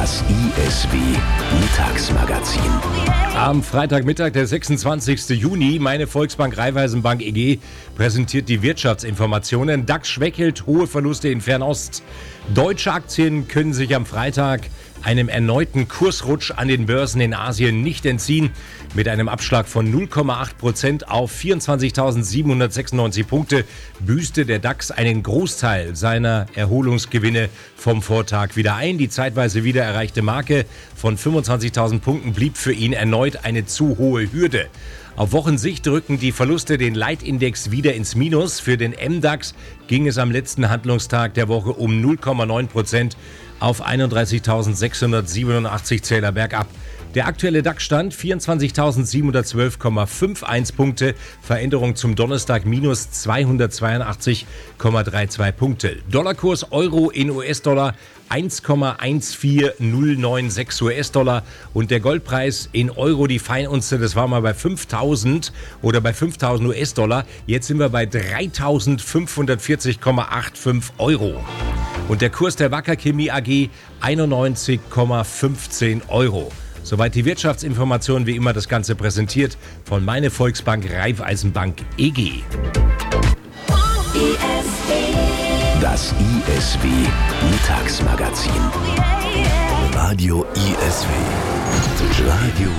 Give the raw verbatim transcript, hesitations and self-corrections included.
Das I S W-Mittagsmagazin. Am Freitagmittag, der sechsundzwanzigsten Juni, meine Volksbank Raiffeisenbank E G präsentiert die Wirtschaftsinformationen. DAX schwächelt, hohe Verluste in Fernost. Deutsche Aktien können sich am Freitag einem erneuten Kursrutsch an den Börsen in Asien nicht entziehen. Mit einem Abschlag von null Komma acht Prozent auf vierundzwanzigtausendsiebenhundertsechsundneunzig Punkte büßte der DAX einen Großteil seiner Erholungsgewinne vom Vortag wieder ein. Die zeitweise wieder erreichte Marke von fünfundzwanzigtausend Punkten blieb für ihn erneut eine zu hohe Hürde. Auf Wochensicht rücken die Verluste den Leitindex wieder ins Minus. Für den M DAX ging es am letzten Handlungstag der Woche um null Komma neun Prozent auf einunddreißigtausendsechshundertsiebenundachtzig Zähler bergab. Der aktuelle DAX-Stand vierundzwanzigtausendsiebenhundertzwölf Komma einundfünfzig Punkte, Veränderung zum Donnerstag minus zweihundertzweiundachtzig Komma zweiunddreißig Punkte. Dollarkurs Euro in U S-Dollar eins Komma eins vier null neun sechs U S-Dollar und der Goldpreis in Euro, die Feinunze, das war mal bei fünftausend oder bei fünftausend U S-Dollar. Jetzt sind wir bei dreitausendfünfhundertvierzig Komma fünfundachtzig Euro. Und der Kurs der Wacker Chemie A G einundneunzig Komma fünfzehn Euro. Soweit die Wirtschaftsinformationen, wie immer das Ganze präsentiert von meine Volksbank Raiffeisenbank E G. Das I S W-Mittagsmagazin. Radio I S W. Radio